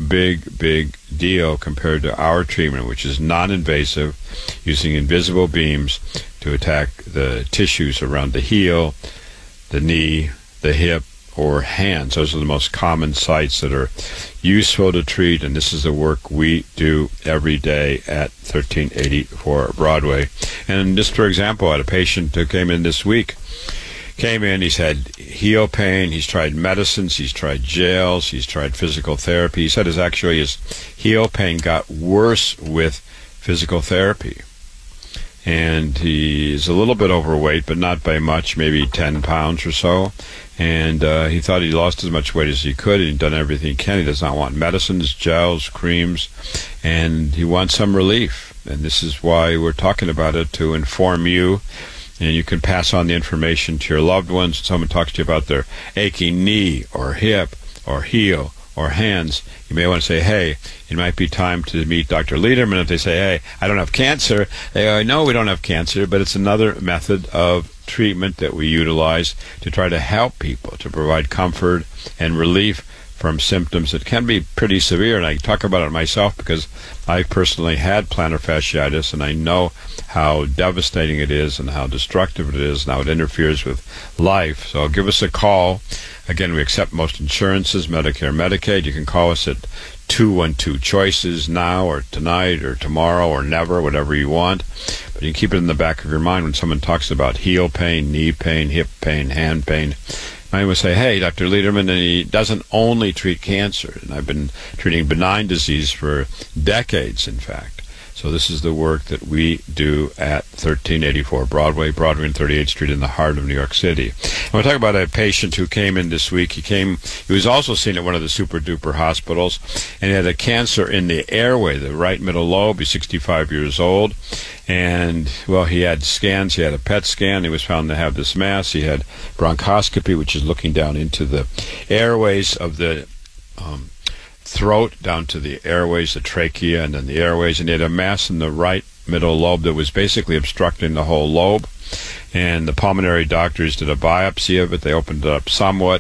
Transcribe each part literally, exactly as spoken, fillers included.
big, big deal compared to our treatment, which is non-invasive, using invisible beams to attack the tissues around the heel, the knee, the hip, or hands. Those are the most common sites that are useful to treat, and this is the work we do every day at thirteen eighty-four Broadway. And just for example, I had a patient who came in this week. Came in, he's had heel pain, he's tried medicines, he's tried gels, he's tried physical therapy. He said his actually his heel pain got worse with physical therapy. And he's a little bit overweight, but not by much, maybe ten pounds or so. And uh, he thought he lost as much weight as he could. He'd done everything he can. He does not want medicines, gels, creams, and he wants some relief. And this is why we're talking about it, to inform you. And you can pass on the information to your loved ones. Someone talks to you about their aching knee or hip or heel or hands. You may want to say, hey, it might be time to meet Doctor Lederman. If they say, hey, I don't have cancer, they go, no, we don't have cancer, but it's another method of treatment that we utilize to try to help people, to provide comfort and relief from symptoms that can be pretty severe. And I talk about it myself because I personally had plantar fasciitis, and I know how devastating it is and how destructive it is and how it interferes with life. So give us a call. Again, we accept most insurances, Medicare, Medicaid. You can call us at two one two choices now or tonight or tomorrow or never, whatever you want. But you can keep it in the back of your mind when someone talks about heel pain, knee pain, hip pain, hand pain. I would say, hey, Doctor Lederman, and he doesn't only treat cancer. And I've been treating benign disease for decades, in fact. So this is the work that we do at thirteen eighty-four Broadway, Broadway and thirty-eighth Street in the heart of New York City. And we'll talk about a patient who came in this week. He came, he was also seen at one of the super-duper hospitals, and he had a cancer in the airway, the right middle lobe. He's sixty-five years old. And, well, he had scans. He had a P E T scan. He was found to have this mass. He had bronchoscopy, which is looking down into the airways of the um, throat, down to the airways, the trachea, and then the airways. And he had a mass in the right middle lobe that was basically obstructing the whole lobe. And the pulmonary doctors did a biopsy of it. They opened it up somewhat,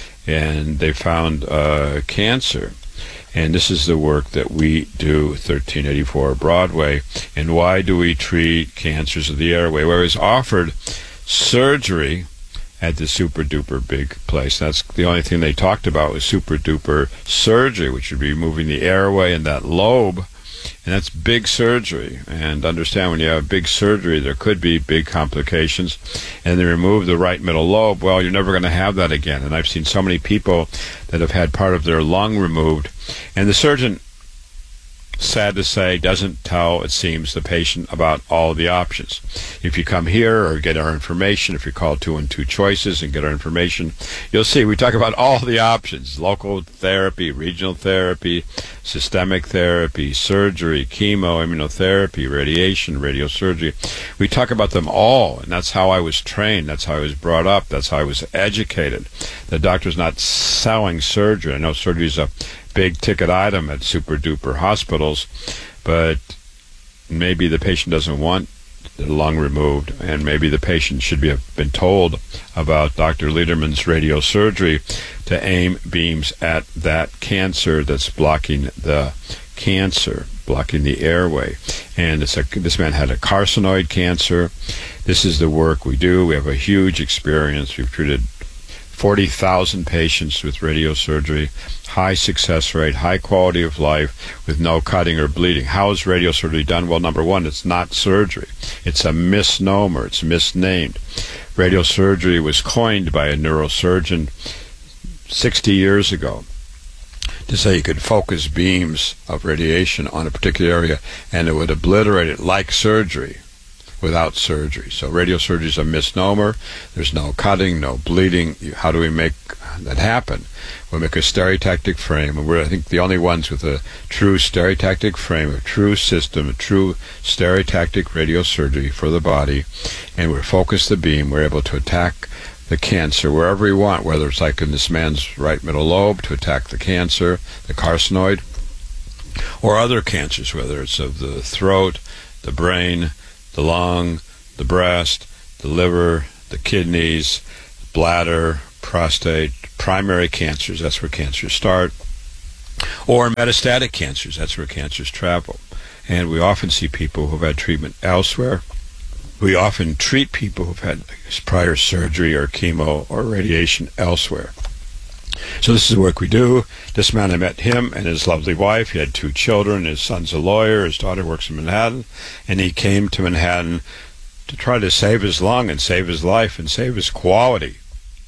and they found uh, cancer. And this is the work that we do, thirteen eighty-four Broadway. And why do we treat cancers of the airway? Well, it was offered surgery at the super-duper big place. That's the only thing they talked about was super-duper surgery, which would be removing the airway and that lobe. And that's big surgery. And understand, when you have big surgery, there could be big complications. And they remove the right middle lobe. Well, you're never going to have that again. And I've seen so many people that have had part of their lung removed. And the surgeon, sad to say, doesn't tell, it seems, the patient about all the options. If you come here or get our information, if you call two one two choices and get our information, you'll see we talk about all the options: local therapy, regional therapy, systemic therapy, surgery, chemo, immunotherapy, radiation, radiosurgery. We talk about them all, and that's how I was trained. That's how I was brought up. That's how I was educated. The doctor's not selling surgery. I know surgery is a big ticket item at super duper hospitals, but maybe the patient doesn't want the lung removed, and maybe the patient should be have been told about Doctor Lederman's radiosurgery to aim beams at that cancer that's blocking the cancer, blocking the airway. And it's a, this man had a carcinoid cancer. This is the work we do. We have a huge experience. We've treated forty thousand patients with radiosurgery, high success rate, high quality of life with no cutting or bleeding. How is radiosurgery done? Well, number one, it's not surgery. It's a misnomer. It's misnamed. Radiosurgery was coined by a neurosurgeon sixty years ago to say you could focus beams of radiation on a particular area and it would obliterate it like surgery without surgery. So radiosurgery is a misnomer. There's no cutting, no bleeding. How do we make that happen? We make a stereotactic frame, and we're, I think, the only ones with a true stereotactic frame, a true system, a true stereotactic radiosurgery for the body, and we focus the beam. We're able to attack the cancer wherever we want, whether it's like in this man's right middle lobe to attack the cancer, the carcinoid, or other cancers, whether it's of the throat, the brain, the lung, the breast, the liver, the kidneys, bladder, prostate, primary cancers. That's where cancers start. or metastatic cancers. That's where cancers travel. And we often see people who've had treatment elsewhere. We often treat people who've had prior surgery or chemo or radiation elsewhere. So this is the work we do. This man, I met him and his lovely wife. He had two children. His son's a lawyer. His daughter works in Manhattan. And he came to Manhattan to try to save his lung and save his life and save his quality.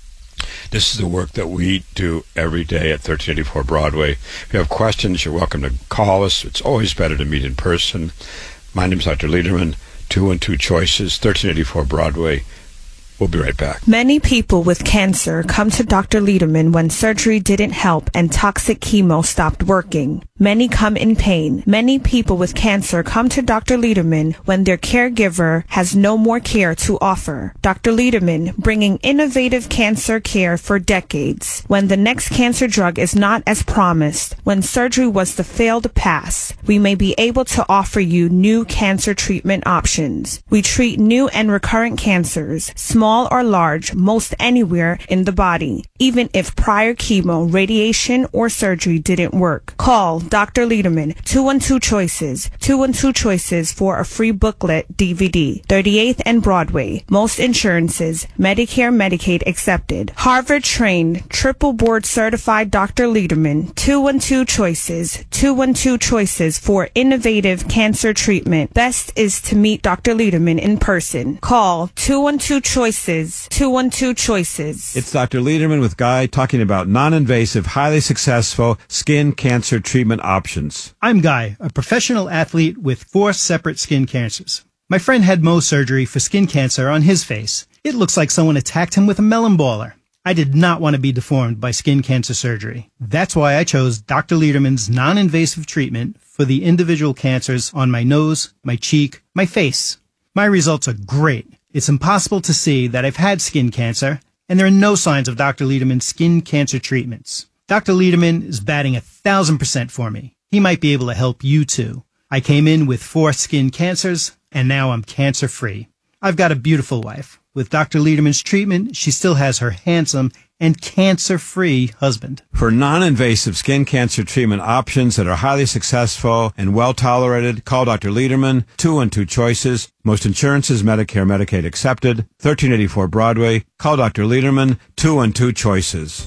This is the work that we do every day at thirteen eighty-four Broadway. If you have questions, you're welcome to call us. It's always better to meet in person. My name is Doctor Lederman, two one two Choices, thirteen eighty-four Broadway. We'll be right back. Many people with cancer come to Doctor Lederman when surgery didn't help and toxic chemo stopped working. Many come in pain. Many people with cancer come to Doctor Lederman when their caregiver has no more care to offer. Doctor Lederman, bringing innovative cancer care for decades. When the next cancer drug is not as promised, when surgery was the failed pass, we may be able to offer you new cancer treatment options. We treat new and recurrent cancers, small or large, most anywhere in the body, even if prior chemo, radiation, or surgery didn't work. Call Doctor Lederman, two one two Choices, two one two Choices for a free booklet D V D, thirty-eighth and Broadway. Most insurances, Medicare, Medicaid accepted. Harvard-trained, triple board certified Doctor Lederman, two one two Choices, two one two Choices for innovative cancer treatment. Best is to meet Doctor Lederman in person. Call two one two Choices, two one two Choices. It's Doctor Lederman with Guy talking about non-invasive, highly successful skin cancer treatment options. I'm Guy, a professional athlete with four separate skin cancers. My friend had Mohs surgery for skin cancer on his face. It looks like someone attacked him with a melon baller. I did not want to be deformed by skin cancer surgery. That's why I chose Doctor Lederman's non-invasive treatment for the individual cancers on my nose, my cheek, my face. My results are great. It's impossible to see that I've had skin cancer, and there are no signs of Doctor Lederman's skin cancer treatments. Doctor Lederman is batting a thousand percent for me. He might be able to help you too. I came in with four skin cancers, and now I'm cancer-free. I've got a beautiful wife. With Doctor Lederman's treatment, she still has her handsome and cancer-free husband. For non-invasive skin cancer treatment options that are highly successful and well-tolerated, call Doctor Lederman, two one two Choices. Most insurances, Medicare, Medicaid accepted. thirteen eighty-four Broadway. Call Doctor Lederman, two one two Choices.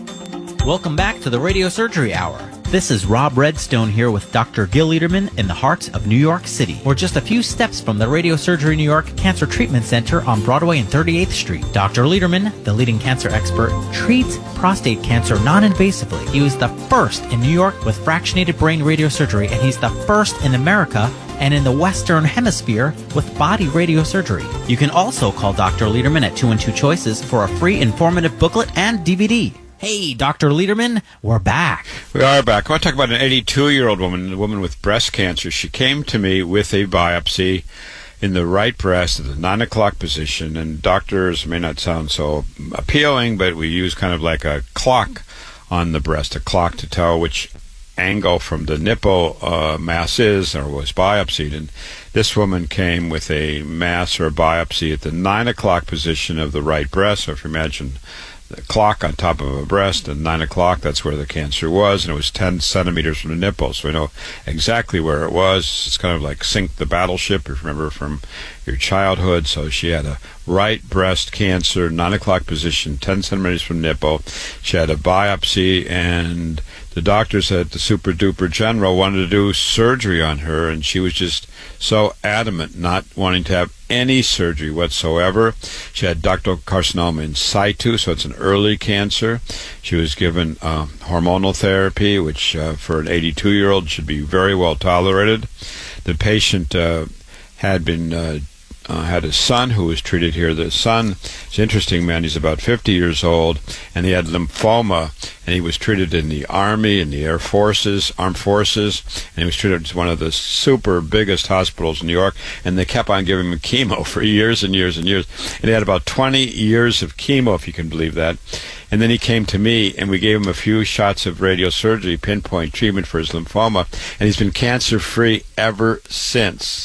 Welcome back to the Radio Surgery Hour. This is Rob Redstone here with Doctor Gil Lederman in the heart of New York City. We're just a few steps from the Radio Surgery New York Cancer Treatment Center on Broadway and thirty-eighth Street. Doctor Lederman, the leading cancer expert, treats prostate cancer non-invasively. He was the first in New York with fractionated brain radiosurgery, and he's the first in America and in the Western Hemisphere with body radiosurgery. You can also call Doctor Lederman at two one two Choices for a free informative booklet and D V D. Hey, Doctor Lederman, we're back. We are back. I want to talk about an eighty-two-year-old woman, a woman with breast cancer. She came to me with a biopsy in the right breast at the nine o'clock position, and doctors may not sound so appealing, but we use kind of like a clock on the breast, a clock to tell which angle from the nipple uh, mass is or was biopsied. And this woman came with a mass or a biopsy at the nine o'clock position of the right breast. So if you imagine the clock on top of a breast, and nine o'clock, that's where the cancer was, and it was ten centimeters from the nipple, so we know exactly where it was. It's kind of like Sink the Battleship, if you remember from your childhood. So she had a right breast cancer, nine o'clock position, ten centimeters from the nipple. She had a biopsy, and the doctors at the Super Duper General wanted to do surgery on her, and she was just so adamant not wanting to have any surgery whatsoever. She had ductal carcinoma in situ, so it's an early cancer. She was given uh, hormonal therapy, which uh, for an eighty-two-year-old should be very well tolerated. The patient uh, had been uh, Uh, had a son who was treated here. The son is an interesting man. He's about fifty years old, and he had lymphoma, and he was treated in the Army and the Air Forces, Armed Forces, and he was treated at one of the super biggest hospitals in New York, and they kept on giving him chemo for years and years and years, and he had about twenty years of chemo, if you can believe that. And then he came to me, and we gave him a few shots of radiosurgery, pinpoint treatment for his lymphoma, and he's been cancer-free ever since.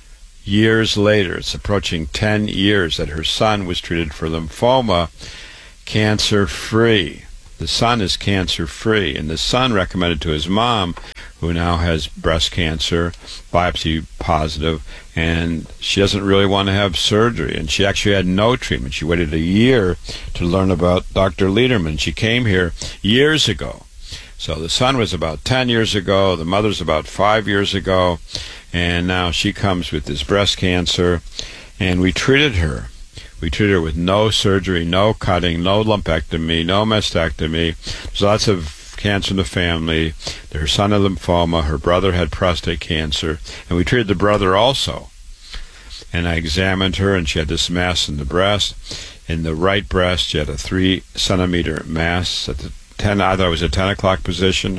Years later, it's approaching ten years that her son was treated for lymphoma, cancer-free. The son is cancer-free, and the son recommended to his mom, who now has breast cancer, biopsy positive, and she doesn't really want to have surgery. And she actually had no treatment. She waited a year to learn about Doctor Lederman. She came here years ago. So the son was about ten years ago, the mother's about five years ago, and now she comes with this breast cancer, and we treated her. We treated her with no surgery, no cutting, no lumpectomy, no mastectomy. There's lots of cancer in the family. Her son had lymphoma, her brother had prostate cancer, and we treated the brother also. And I examined her, and she had this mass in the breast. In the right breast, she had a three centimeter mass at the ten. I thought it was a ten o'clock position,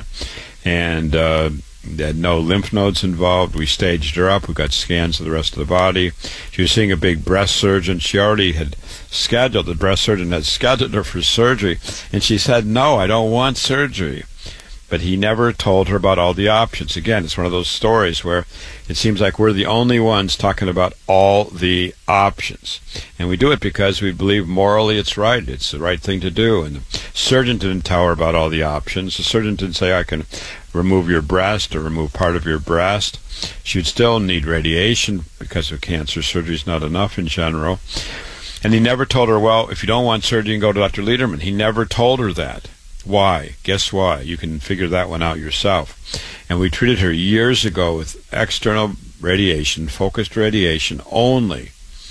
and uh, they had no lymph nodes involved. We staged her up. We got scans of the rest of the body. She was seeing a big breast surgeon. She already had scheduled, the breast surgeon had scheduled her for surgery, and she said, no, I don't want surgery. But he never told her about all the options. Again, it's one of those stories where it seems like we're the only ones talking about all the options. And we do it because we believe morally it's right. It's the right thing to do. And the surgeon didn't tell her about all the options. The surgeon didn't say, I can remove your breast or remove part of your breast. She would still need radiation because of cancer. Surgery is not enough in general. And he never told her, well, if you don't want surgery, you can go to Doctor Lederman. He never told her that. Why? Guess why? You can figure that one out yourself. And we treated her years ago with external radiation, focused radiation only.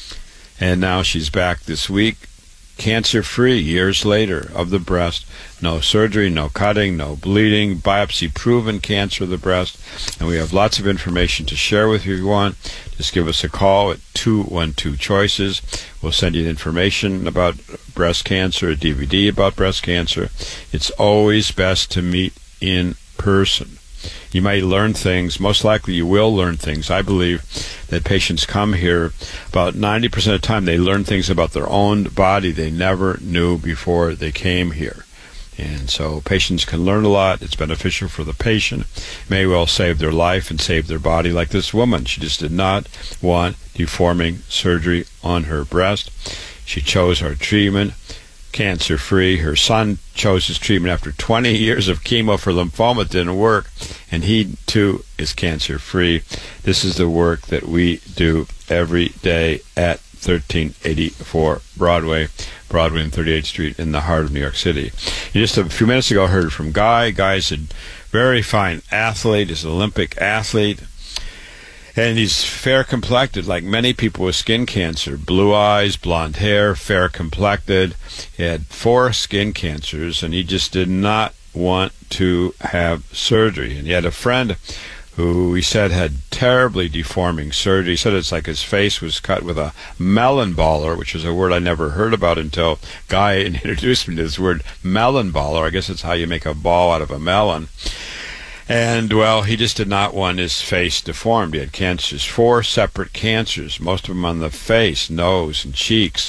And now she's back this week, cancer-free, years later, of the breast. No surgery, no cutting, no bleeding, biopsy-proven cancer of the breast. And we have lots of information to share with you if you want. Just give us a call at two one two choices. We'll send you information about breast cancer, a D V D about breast cancer. It's always best to meet in person. You might learn things. Most likely you will learn things. I believe that patients come here, about ninety percent of the time they learn things about their own body they never knew before they came here. And so patients can learn a lot. It's beneficial for the patient. May well save their life and save their body, like this woman. She just did not want deforming surgery on her breast. She chose our treatment, cancer-free. Her son chose his treatment after twenty years of chemo for lymphoma. It didn't work, and he, too, is cancer-free. This is the work that we do every day at thirteen eighty-four Broadway, Broadway and thirty-eighth Street in the heart of New York City. You just a few minutes ago heard from Guy. Guy's a very fine athlete. He's an Olympic athlete. And he's fair-complected, like many people with skin cancer. Blue eyes, blonde hair, fair-complected. He had four skin cancers, and he just did not want to have surgery. And he had a friend who he said had terribly deforming surgery. He said it's like his face was cut with a melon baller, which is a word I never heard about until Guy introduced me to this word, melon baller. I guess it's how you make a ball out of a melon. And, well, he just did not want his face deformed. He had cancers, four separate cancers, most of them on the face, nose, and cheeks.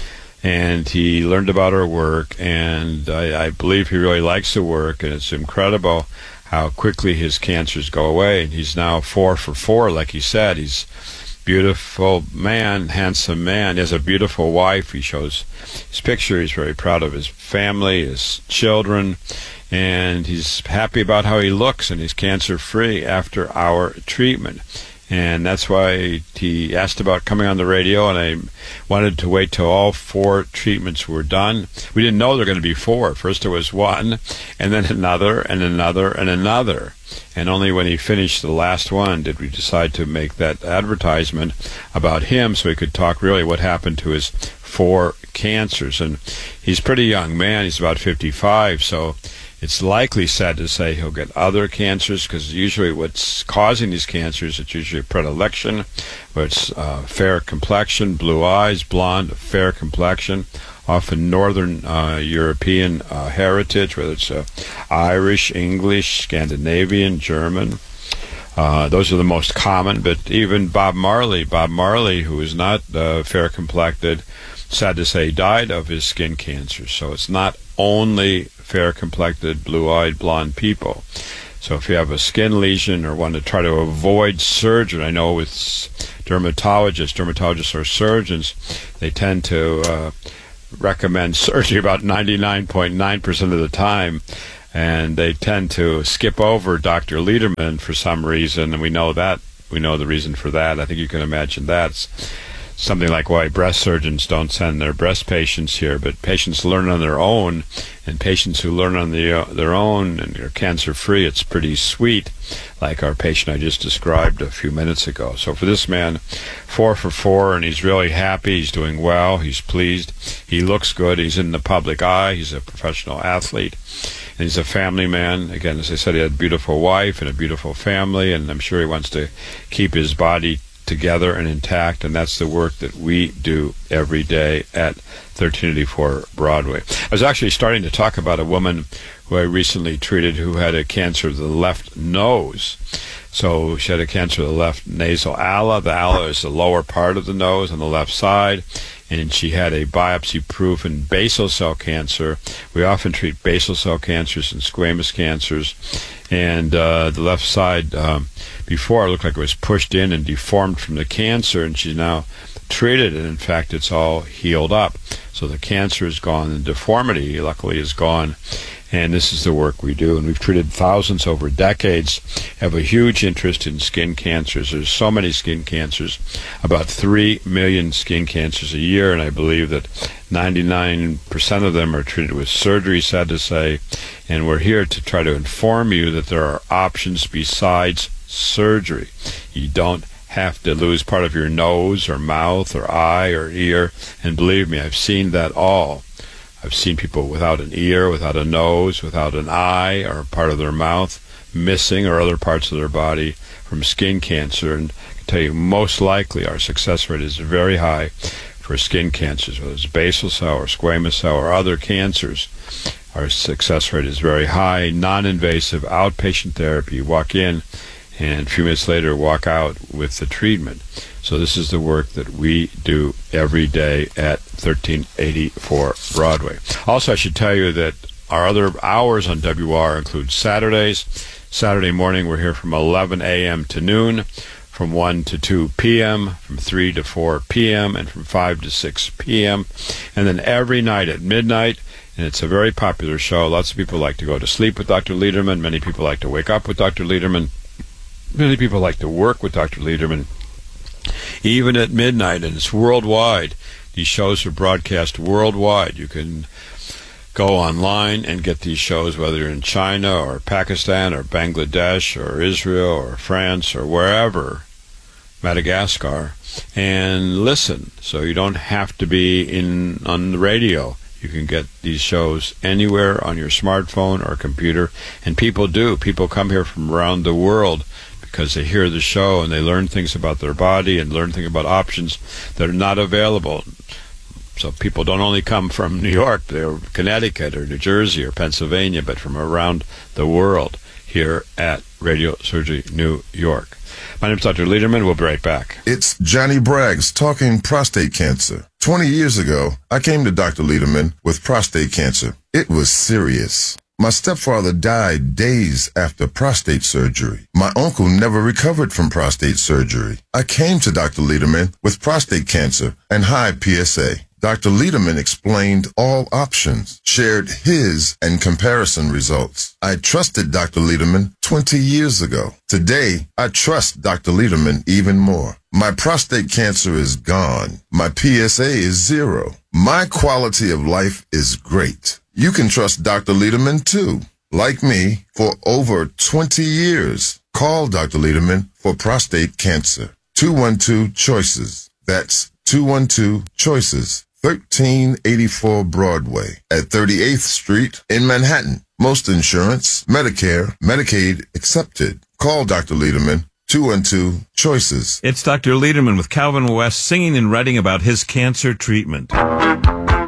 And he learned about our work, and I, I believe he really likes the work, and it's incredible how quickly his cancers go away. And he's now four for four, like he said. He's a beautiful man, handsome man. He has a beautiful wife. He shows his picture. He's very proud of his family, his children. And he's happy about how he looks, and he's cancer-free after our treatment. And that's why he asked about coming on the radio, and I wanted to wait till all four treatments were done. We didn't know there were going to be four. First there was one, and then another, and another, and another. And only when he finished the last one did we decide to make that advertisement about him so he could talk really what happened to his four cancers. And he's a pretty young man. He's about fifty-five, so it's likely, sad to say, he'll get other cancers, because usually what's causing these cancers, it's usually predilection, where it's uh, fair complexion, blue eyes, blonde, fair complexion, often northern uh, European uh, heritage, whether it's uh, Irish, English, Scandinavian, German. Uh, those are the most common, but even Bob Marley, Bob Marley, who is not uh, fair complected, sad to say, died of his skin cancer. So it's not only fair-complected, blue-eyed, blonde people. So if you have a skin lesion or want to try to avoid surgery, I know with dermatologists, dermatologists are surgeons, they tend to uh, recommend surgery about ninety-nine point nine percent of the time, and they tend to skip over Doctor Lederman for some reason, and we know that. We know the reason for that. I think you can imagine that. It's something like why breast surgeons don't send their breast patients here, but patients learn on their own, and patients who learn on the, uh, their own and are cancer-free, it's pretty sweet, like our patient I just described a few minutes ago. So for this man, four for four, and he's really happy. He's doing well. He's pleased. He looks good. He's in the public eye. He's a professional athlete. And he's a family man. Again, as I said, he had a beautiful wife and a beautiful family, and I'm sure he wants to keep his body together and intact, and that's the work that we do every day at thirteen eighty-four Broadway. I was actually starting to talk about a woman who I recently treated who had a cancer of the left nose. So she had a cancer of the left nasal ala. The ala is the lower part of the nose on the left side, and she had a biopsy-proven basal cell cancer. We often treat basal cell cancers and squamous cancers, and uh, the left side um, before it looked like it was pushed in and deformed from the cancer, and she's now treated, and in fact it's all healed up. So the cancer is gone, the deformity luckily is gone, and this is the work we do. And we've treated thousands over decades, have a huge interest in skin cancers. There's so many skin cancers, about three million skin cancers a year, and I believe that ninety-nine percent of them are treated with surgery, sad to say. And we're here to try to inform you that there are options besides surgery. You don't have to lose part of your nose or mouth or eye or ear, and believe me, I've seen that all. I've seen people without an ear, without a nose, without an eye or part of their mouth missing, or other parts of their body from skin cancer, and I can tell you most likely our success rate is very high for skin cancers, whether it's basal cell or squamous cell or other cancers. Our success rate is very high. Non-invasive outpatient therapy. You walk in and a few minutes later walk out with the treatment. So this is the work that we do every day at thirteen eighty-four Broadway. Also, I should tell you that our other hours on W R include Saturdays. Saturday morning we're here from eleven a.m. to noon, from one to two p.m., from three to four p.m., and from five to six p.m. And then every night at midnight, and it's a very popular show. Lots of people like to go to sleep with Doctor Lederman. Many people like to wake up with Doctor Lederman. Many people like to work with Doctor Lederman. Even at midnight, and it's worldwide. These shows are broadcast worldwide. You can go online and get these shows, whether you're in China or Pakistan or Bangladesh or Israel or France or wherever, Madagascar, and listen. So you don't have to be in on the radio. You can get these shows anywhere on your smartphone or computer, and people do. People come here from around the world because they hear the show and they learn things about their body and learn things about options that are not available. So people don't only come from New York, or Connecticut, or New Jersey, or Pennsylvania, but from around the world here at Radio Surgery New York. My name is Doctor Lederman. We'll be right back. It's Johnny Braggs talking prostate cancer. Twenty years ago, I came to Doctor Lederman with prostate cancer. It was serious. My stepfather died days after prostate surgery. My uncle never recovered from prostate surgery. I came to Doctor Lederman with prostate cancer and high P S A. Doctor Lederman explained all options, shared his and comparison results. I trusted Doctor Lederman twenty years ago. Today, I trust Doctor Lederman even more. My prostate cancer is gone. My P S A is zero. My quality of life is great. You can trust Doctor Lederman too. Like me, for over twenty years. Call Doctor Lederman for prostate cancer. two one two choices. That's two one two choices. thirteen eighty-four Broadway at thirty-eighth Street in Manhattan. Most insurance, Medicare, Medicaid accepted. Call Doctor Lederman. two one two choices. It's Doctor Lederman with Calvin West singing and writing about his cancer treatment.